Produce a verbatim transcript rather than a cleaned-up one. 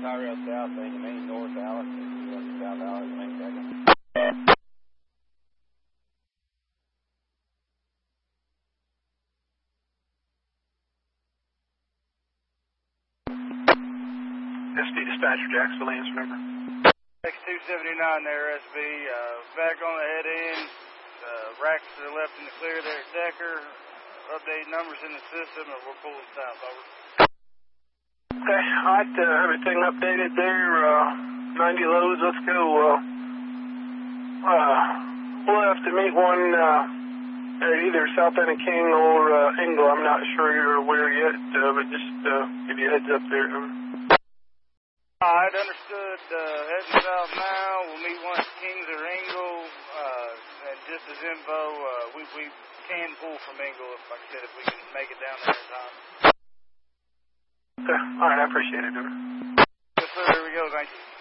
rail south, then you main north, Alex, and you want south, Alex, main second. S D Dispatcher, Jacksonville, answer number. X two seventy-nine there, S B. Uh, back on the head end. Uh, racks to the left in the clear there at Decker. Update numbers in the system, and we're pulling south. Over. Okay, alright, uh, everything updated there. Uh, ninety lows, let's go. Uh, uh, we'll have to meet one uh, at either South End of King or uh, Engle. I'm not sure you're aware yet, uh, but just uh, give you a heads up there. Alright, understood. Uh, heading south now. We'll meet one at Kings or Engle. Uh, and just as info, uh, we, we can pull from Engle, if, like I said, if we can make it down there in time. Okay, alright, I appreciate it, dude. Yes, sir. Here we go. Thank you.